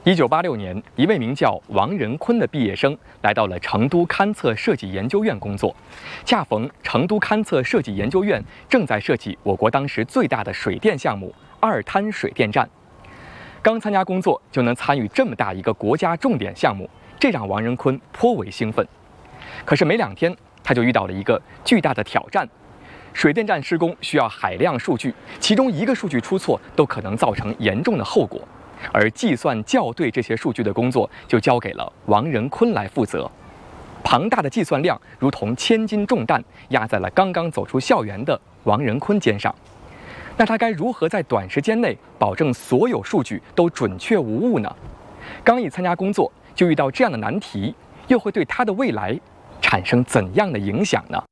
1986年，一位名叫王仁坤的毕业生来到了成都勘测设计研究院工作。恰逢成都勘测设计研究院正在设计我国当时最大的水电项目二滩水电站。刚参加工作就能参与这么大一个国家重点项目，这让王仁坤颇为兴奋。可是没2天，他就遇到了一个巨大的挑战。水电站施工需要海量数据，其中一个数据出错都可能造成严重的后果。而计算校对这些数据的工作就交给了王仁坤来负责。庞大的计算量如同千斤重担压在了刚刚走出校园的王仁坤肩上。那他该如何在短时间内保证所有数据都准确无误呢？刚一参加工作就遇到这样的难题，又会对他的未来产生怎样的影响呢？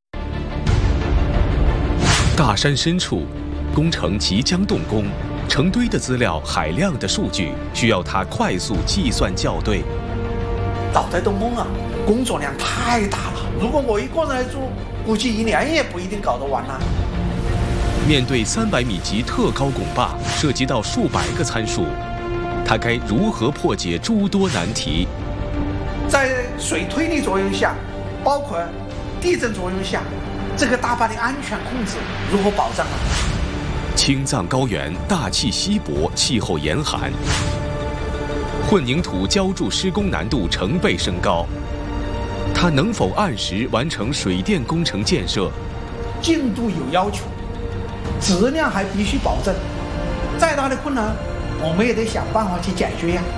大山深处，工程即将动工。成堆的资料，海量的数据，需要他快速计算校对。 脑袋都懵了，工作量太大了。如果我一个人来做，估计1年也不一定搞得完了。 面对300米级特高拱坝，涉及到数百个参数，他该如何破解诸多难题？ 在水推力作用下，包括地震作用下，这个大坝的安全控制如何保障呢？ 青藏高原大气稀薄，气候严寒，混凝土浇筑施工难度成倍升高。它能否按时完成水电工程建设？ 进度有要求，质量还必须保证。再大的困难，我们也得想办法去解决呀。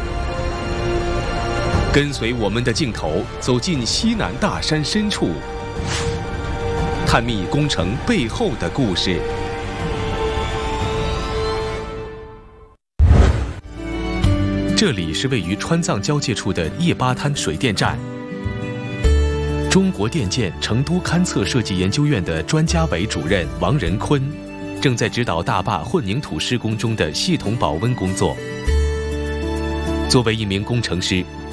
跟随我们的镜头，走进西南大山深处，探秘工程背后的故事。这里是位于川藏交界处的叶巴滩水电站。中国电建成都勘测设计研究院的专家委主任王仁坤，正在指导大坝混凝土施工中的系统保温工作。作为一名工程师，